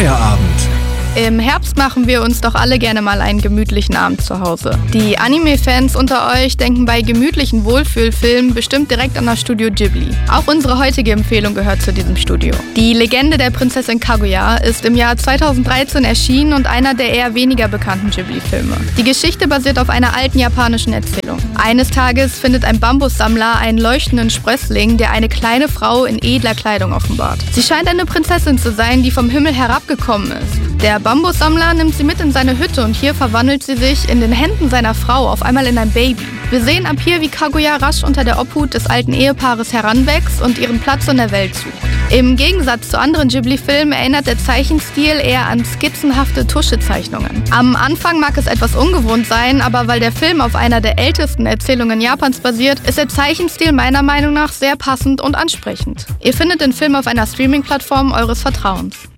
Feierabend. Im Herbst machen wir uns doch alle gerne mal einen gemütlichen Abend zu Hause. Die Anime-Fans unter euch denken bei gemütlichen Wohlfühlfilmen bestimmt direkt an das Studio Ghibli. Auch unsere heutige Empfehlung gehört zu diesem Studio. Die Legende der Prinzessin Kaguya ist im Jahr 2013 erschienen und einer der eher weniger bekannten Ghibli-Filme. Die Geschichte basiert auf einer alten japanischen Erzählung. Eines Tages findet ein Bambussammler einen leuchtenden Sprössling, der eine kleine Frau in edler Kleidung offenbart. Sie scheint eine Prinzessin zu sein, die vom Himmel herabgekommen ist. Der Bambussammler nimmt sie mit in seine Hütte und hier verwandelt sie sich in den Händen seiner Frau auf einmal in ein Baby. Wir sehen ab hier, wie Kaguya rasch unter der Obhut des alten Ehepaares heranwächst und ihren Platz in der Welt sucht. Im Gegensatz zu anderen Ghibli-Filmen erinnert der Zeichenstil eher an skizzenhafte Tuschezeichnungen. Am Anfang mag es etwas ungewohnt sein, aber weil der Film auf einer der ältesten Erzählungen Japans basiert, ist der Zeichenstil meiner Meinung nach sehr passend und ansprechend. Ihr findet den Film auf einer Streaming-Plattform eures Vertrauens.